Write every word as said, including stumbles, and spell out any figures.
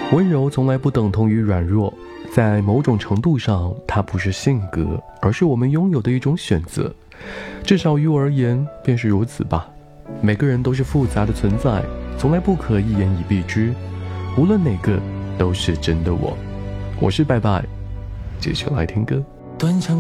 温柔从来不等同于软弱，在某种程度上，它不是性格，而是我们拥有的一种选择。至少于我而言，便是如此吧。每个人都是复杂的存在，从来不可一言以蔽之。无论哪个，都是真的我。我是拜拜，继续来听歌。 断肠